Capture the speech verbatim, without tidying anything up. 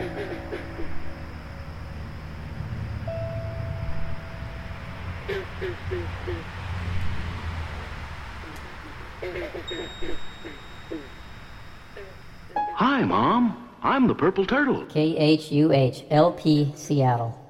Hi, Mom. I'm the Purple Turtle. K H U H, L P, Seattle.